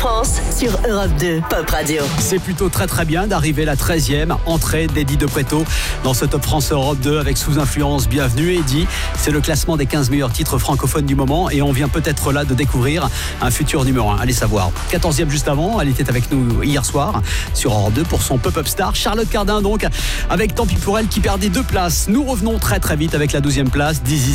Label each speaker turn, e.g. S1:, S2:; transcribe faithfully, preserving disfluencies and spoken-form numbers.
S1: France sur Europe deux Pop Radio.
S2: C'est plutôt très très bien d'arriver la treizième entrée d'Eddie De Pretto dans ce Top France Europe deux avec Sous Influence. Bienvenue Eddie, c'est le classement des quinze meilleurs titres francophones du moment et on vient peut-être là de découvrir un futur numéro un. Allez savoir. quatorzième juste avant, elle était avec nous hier soir sur Europe deux pour son Pop-Up Star. Charlotte Cardin donc avec Tant pis pour elle qui perdait deux places. Nous revenons très très vite avec la douzième place. Dizzy